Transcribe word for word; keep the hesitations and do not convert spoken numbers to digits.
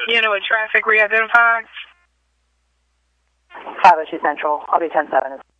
You know, with traffic re-identify. five oh two Central. I'll be ten seven.